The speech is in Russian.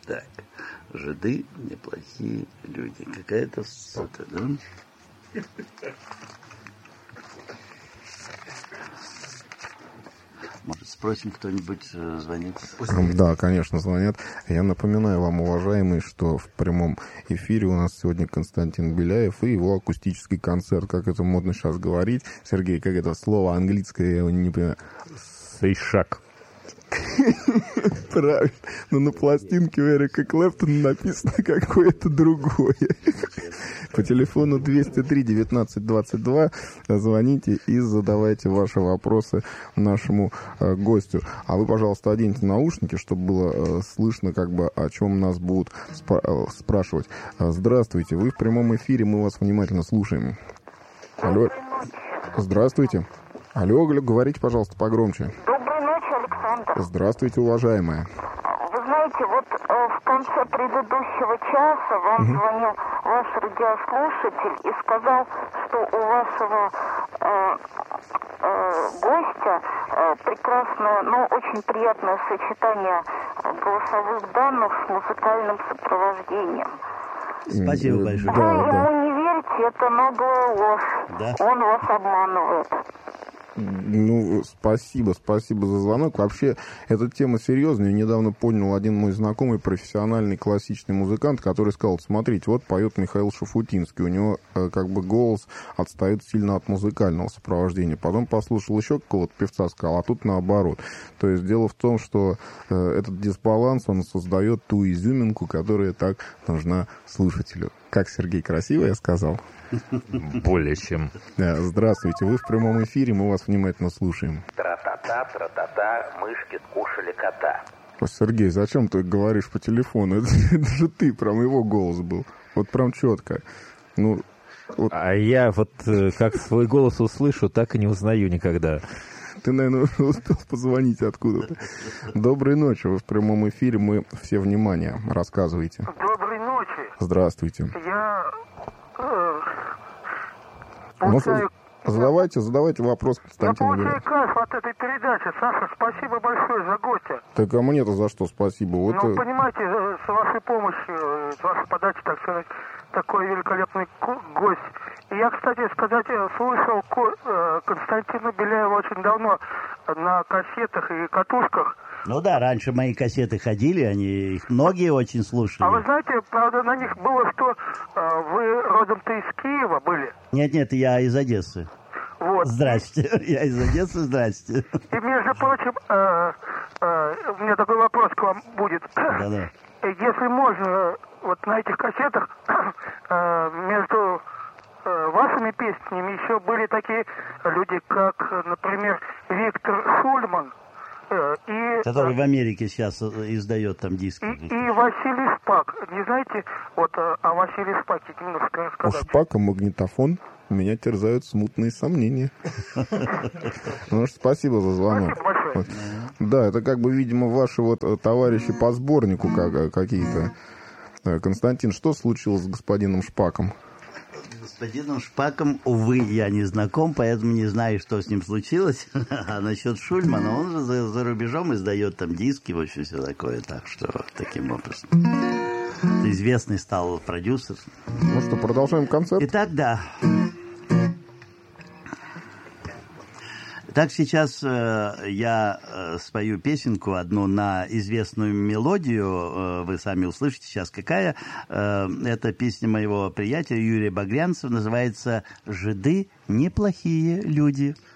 Так, жиды неплохие люди. Какая-то ссота, да? Может, спросим, кто-нибудь звонит? Да, конечно, звонят. Я напоминаю вам, уважаемые, что в прямом эфире у нас сегодня Константин Беляев и его акустический концерт. Как это модно сейчас говорить. Сергей, как это слово английское, я его не понимаю. Сейшак. Правильно. Но на пластинке у Эрика Клэптона написано какое-то другое. По телефону 203-19-22 звоните и задавайте ваши вопросы нашему гостю. А вы, пожалуйста, оденьте наушники, чтобы было слышно, как бы, о чем нас будут спрашивать. Здравствуйте, вы в прямом эфире, мы вас внимательно слушаем. Алло. Здравствуйте. Алло, говорите, пожалуйста, погромче. Доброй ночи, Александр. Здравствуйте, уважаемая. Вы знаете, вот в конце предыдущего часа вам звонил ваш радиослушатель и сказал, что у вашего гостя прекрасное, но очень приятное сочетание голосовых данных с музыкальным сопровождением. Спасибо большое. Вы ему не верьте, это наглая ложь. Да? Он вас обманывает. Ну, спасибо за звонок. Вообще, эта тема серьезная. Недавно понял один мой знакомый, профессиональный классический музыкант, который сказал: смотрите, вот поет Михаил Шафутинский, у него как бы голос отстает сильно от музыкального сопровождения. Потом послушал еще какого-то певца, сказал, а тут наоборот. То есть дело в том, что этот дисбаланс, он создает ту изюминку, которая так нужна слушателю. Как, Сергей, красиво я сказал? Более чем. Здравствуйте, вы в прямом эфире, мы вас внимательно слушаем. Тра-та-та, мышки скушали кота. Сергей, зачем ты говоришь по телефону? Это же ты, прям его голос был. Вот прям четко. Ну, вот. А я вот как свой голос услышу, так и не узнаю никогда. Ты, наверное, успел позвонить откуда-то. Доброй ночи, вы в прямом эфире, мы все внимание. Рассказывайте. Доброй ночи. Здравствуйте. Я Задавайте вопрос, Константин. Я получаю кайф от этой передачи. Саша, спасибо большое за гостя. Так а мне-то за что спасибо? Вот... Ну, понимаете, с вашей помощью, с вашей подачи, так сказать, такой великолепный гость. И я, кстати сказать, слышал Константина Беляева очень давно на кассетах и катушках. Ну да, раньше мои кассеты ходили, их многие очень слушали. А вы знаете, правда, на них было, что вы родом-то из Киева были? Нет, я из Одессы. Вот. Здрасте, я из Одессы, здрасте. И, между прочим, у меня такой вопрос к вам будет. Да-да. Если можно, вот на этих кассетах между вашими песнями еще были такие люди, как, например, Виктор Шульман. Который в Америке сейчас издает там диски. И Василий Шпак. Не знаете, вот о Василии Шпаке немножко рассказать? У Шпака магнитофон. Меня терзают смутные сомнения. Ну что, спасибо за звонок. Спасибо большое. Да, это как бы, видимо, ваши вот товарищи по сборнику какие-то. Константин, что случилось с господином Шпаком? С господином Шпаком, увы, я не знаком, поэтому не знаю, что с ним случилось. А насчет Шульмана, он же за рубежом издает там диски, в общем, все такое. Так что, таким образом. Известный стал продюсер. Ну что, продолжаем концерт? Итак, да. Так, сейчас я спою песенку одну на известную мелодию. Вы сами услышите сейчас, какая. Это песня моего приятеля Юрия Багрянцева. Называется «Жиды неплохие люди».